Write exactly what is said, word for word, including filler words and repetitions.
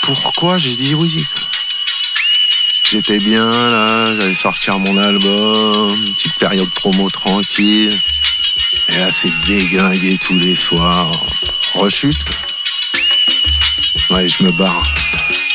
pourquoi j'ai dit oui, quoi. J'étais bien là, j'allais sortir mon album, une petite période promo tranquille. Et là, c'est déglingué tous les soirs. Rechute, quoi. Ouais, je me barre.